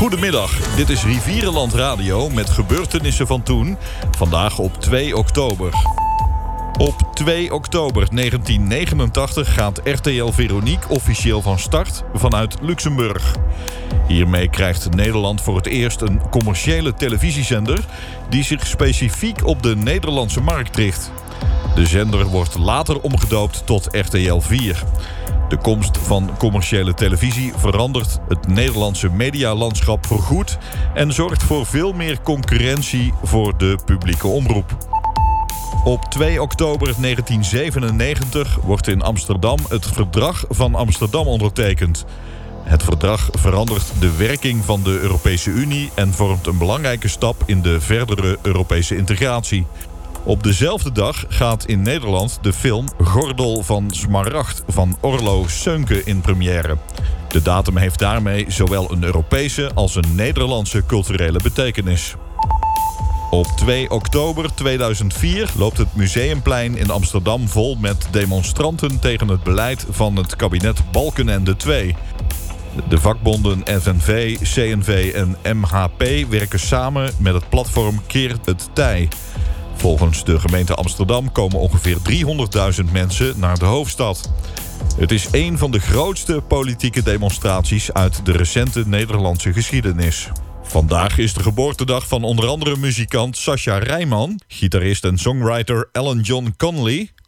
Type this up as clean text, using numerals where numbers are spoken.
Goedemiddag, dit is Rivierenland Radio met gebeurtenissen van toen. Vandaag op 2 oktober. Op 2 oktober 1989 gaat RTL Veronique officieel van start vanuit Luxemburg. Hiermee krijgt Nederland voor het eerst een commerciële televisiezender die zich specifiek op de Nederlandse markt richt. De zender wordt later omgedoopt tot RTL 4. De komst van commerciële televisie verandert het Nederlandse medialandschap voorgoed en zorgt voor veel meer concurrentie voor de publieke omroep. Op 2 oktober 1997 wordt in Amsterdam het Verdrag van Amsterdam ondertekend. Het verdrag verandert de werking van de Europese Unie en vormt een belangrijke stap in de verdere Europese integratie. Op dezelfde dag gaat in Nederland de film Gordel van Smaragd van Orlo Seunke in première. De datum heeft daarmee zowel een Europese als een Nederlandse culturele betekenis. Op 2 oktober 2004 loopt het Museumplein in Amsterdam vol met demonstranten tegen het beleid van het kabinet Balkenende II. De vakbonden FNV, CNV en MHP werken samen met het platform Keer het Tij. Volgens de gemeente Amsterdam komen ongeveer 300.000 mensen naar de hoofdstad. Het is een van de grootste politieke demonstraties uit de recente Nederlandse geschiedenis. Vandaag is de geboortedag van onder andere muzikant Sascha Rijman, gitarist en songwriter Alan John Conley,